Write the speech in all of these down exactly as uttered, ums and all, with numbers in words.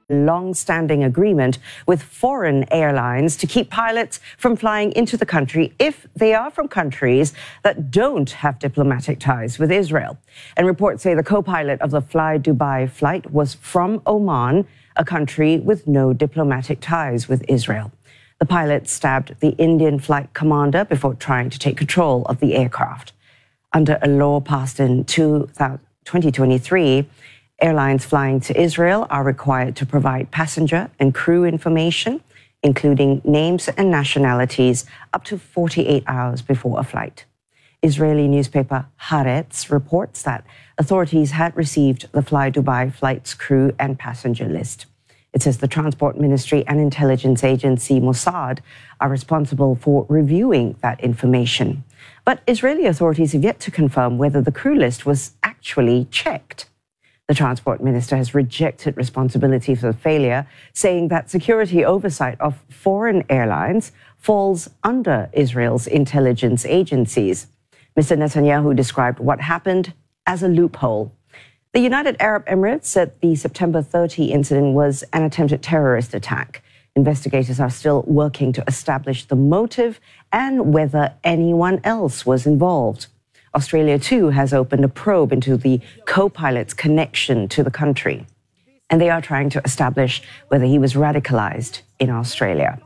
long-standing agreement with foreign airlines to keep pilots from flying into the country if they are from countries that don't have diplomatic ties with Israel. And reports say the co-pilot of the Fly Dubai flight was from Oman, a country with no diplomatic ties with Israel. The pilot stabbed the Indian flight commander before trying to take control of the aircraft. Under a law passed in twenty twenty-three, airlines flying to Israel are required to provide passenger and crew information, including names and nationalities, up to forty-eight hours before a flight. Israeli newspaper Haaretz reports that authorities had received the Fly Dubai flight's crew and passenger list. It says the Transport Ministry and intelligence agency Mossad are responsible for reviewing that information. But Israeli authorities have yet to confirm whether the crew list was actually checked. The Transport Minister has rejected responsibility for the failure, saying that security oversight of foreign airlines falls under Israel's intelligence agencies. Mister Netanyahu described what happened as a loophole. The United Arab Emirates said the September thirtieth incident was an attempted terrorist attack. Investigators are still working to establish the motive and whether anyone else was involved. Australia, too, has opened a probe into the co-pilot's connection to the country. And they are trying to establish whether he was radicalized in Australia.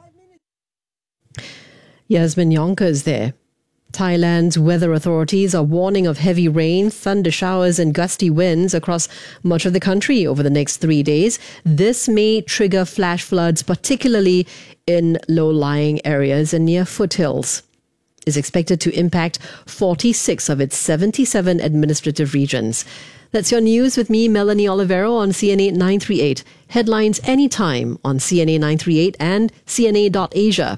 Yasmin Yonka is there. Thailand's weather authorities are warning of heavy rain, thunder showers and gusty winds across much of the country over the next three days. This may trigger flash floods, particularly in low-lying areas and near foothills. Is expected to impact forty-six of its seventy-seven administrative regions. That's your news with me, Melanie Olivero, on C N A nine thirty-eight. Headlines anytime on C N A nine thirty-eight and C N A dot asia.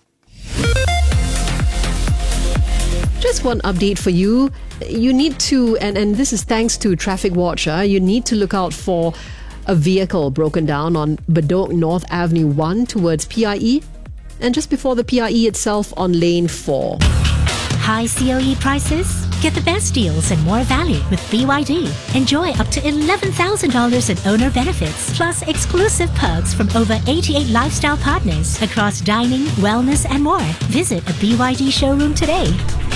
Just one update for you. You need to, and, and this is thanks to Traffic Watcher, you need to look out for a vehicle broken down on Bedok North Avenue one towards P I E, and just before the P I E itself on lane four. High C O E prices? Get the best deals and more value with B Y D. Enjoy up to eleven thousand dollars in owner benefits, plus exclusive perks from over eighty-eight lifestyle partners across dining, wellness, and more. Visit a B Y D showroom today.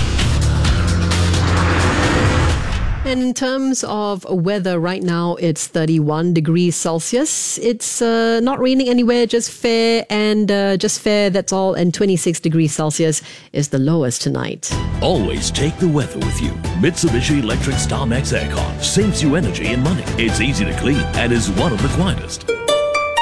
In terms of weather, right now it's thirty-one degrees Celsius. It's uh, not raining anywhere, just fair and uh, just fair, that's all. And twenty-six degrees Celsius is the lowest tonight. Always take the weather with you. Mitsubishi Electric Starmax Aircon saves you energy and money. It's easy to clean and is one of the quietest.